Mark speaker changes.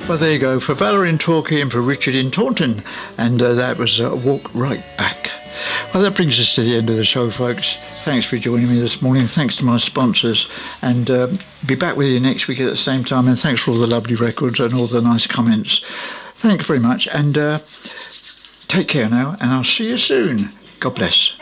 Speaker 1: Well, there you go, for Valerie in Torquay and for Richard in Taunton. And that was Walk Right Back. Well, that brings us to the end of the show, folks. Thanks for joining me this morning. Thanks to my sponsors. And be back with you next week at the same time. And thanks for all the lovely records and all the nice comments. Thanks very much. And take care now. And I'll see you soon. God bless.